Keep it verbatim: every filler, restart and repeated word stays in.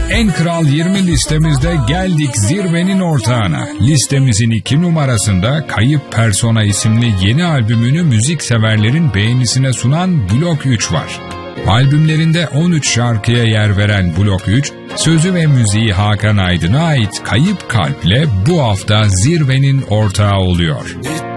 En Kral yirmi listemizde geldik zirvenin ortağına. Listemizin iki numarasında Kayıp Persona isimli yeni albümünü müzikseverlerin beğenisine sunan Blok üç var. Albümlerinde on üç şarkıya yer veren Blok üç, sözü ve müziği Hakan Aydın'a ait Kayıp Kalp'le bu hafta zirvenin ortağı oluyor.